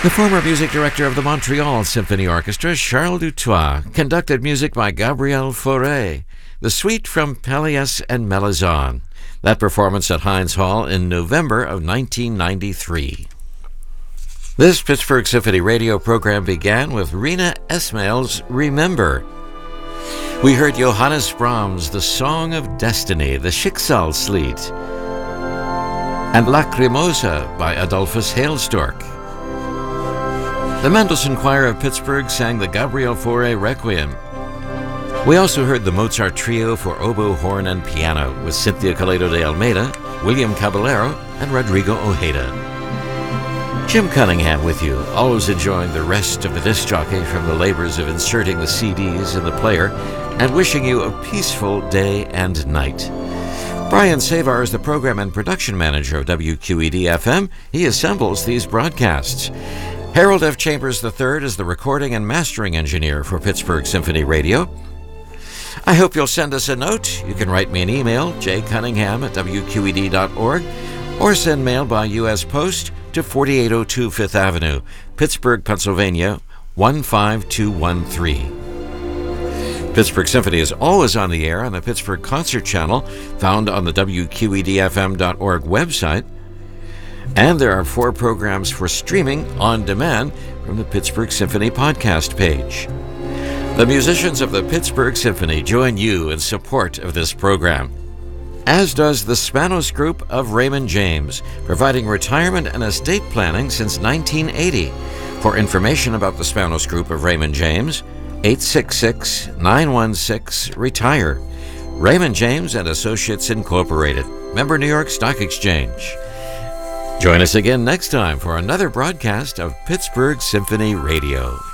The former music director of the Montreal Symphony Orchestra, Charles Dutoit, conducted music by Gabriel Fauré, the suite from Pelléas and Malazan. That performance at Heinz Hall in November of 1993. This Pittsburgh Symphony radio program began with Rina Esmail's Remember. We heard Johannes Brahms' The Song of Destiny, the Schicksalslied, and Lacrimosa by Adolphus Hailstork. The Mendelssohn Choir of Pittsburgh sang the Gabriel Fauré Requiem. We also heard the Mozart Trio for oboe, horn, and piano with Cynthia Caledo de Almeida, William Caballero, and Rodrigo Ojeda. Jim Cunningham with you, always enjoying the rest of the disc jockey from the labors of inserting the CDs in the player and wishing you a peaceful day and night. Brian Savar is the program and production manager of WQED-FM. He assembles these broadcasts. Harold F. Chambers III is the recording and mastering engineer for Pittsburgh Symphony Radio. I hope you'll send us a note. You can write me an email, jcunningham@wqed.org, or send mail by U.S. Post to 4802 Fifth Avenue, Pittsburgh, Pennsylvania, 15213. Pittsburgh Symphony is always on the air on the Pittsburgh Concert Channel, found on the WQEDFM.org website. And there are 4 programs for streaming on demand from the Pittsburgh Symphony podcast page. The musicians of the Pittsburgh Symphony join you in support of this program, as does the Spanos Group of Raymond James, providing retirement and estate planning since 1980. For information about the Spanos Group of Raymond James, 866-916-RETIRE. Raymond James and Associates Incorporated, member New York Stock Exchange. Join us again next time for another broadcast of Pittsburgh Symphony Radio.